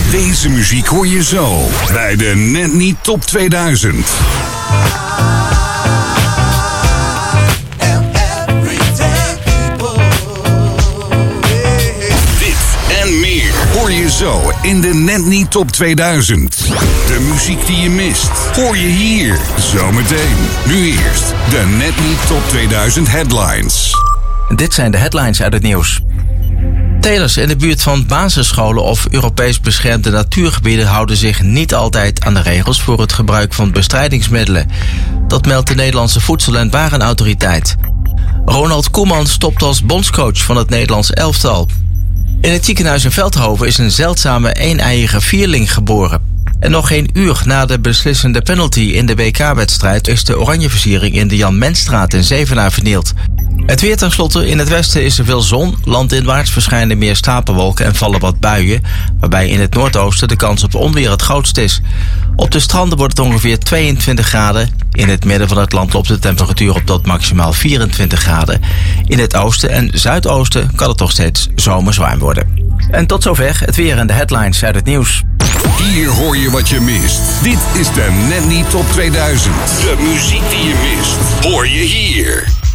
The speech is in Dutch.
Deze muziek hoor je zo bij de Net Niet Top 2000. En meer hoor je zo in de Net Niet Top 2000. De muziek die je mist, hoor je hier zometeen. Nu eerst de Net Niet Top 2000 headlines. Dit zijn de headlines uit het nieuws. Telers in de buurt van basisscholen of Europees beschermde natuurgebieden houden zich niet altijd aan de regels voor het gebruik van bestrijdingsmiddelen. Dat meldt de Nederlandse Voedsel- en Warenautoriteit. Ronald Koeman stopt als bondscoach van het Nederlands elftal. In het ziekenhuis in Veldhoven is een zeldzame eeneiige vierling geboren. En nog geen uur na de beslissende penalty in de WK-wedstrijd is de oranjeversiering in de Jan Menstraat in Zevenaar vernield. Het weer tenslotte. In het westen is er veel zon. Landinwaarts verschijnen meer stapelwolken en vallen wat buien, waarbij in het noordoosten de kans op onweer het grootst is. Op de stranden wordt het ongeveer 22 graden. In het midden van het land loopt de temperatuur op tot maximaal 24 graden. In het oosten en zuidoosten kan het nog steeds zomers warm worden. En tot zover het weer en de headlines uit het nieuws. Hier hoor je wat je mist. Dit is de Net Niet Top 2000. De muziek die je mist, hoor je hier.